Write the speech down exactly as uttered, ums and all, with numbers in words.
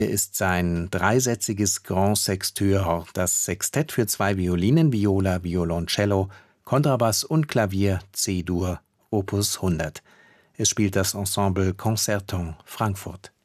Hier ist sein dreisätziges Grand Sextuor, das Sextett für zwei Violinen, Viola, Violoncello, Kontrabass und Klavier C-Dur, Opus hundert. Es spielt das Ensemble Concerton Frankfurt.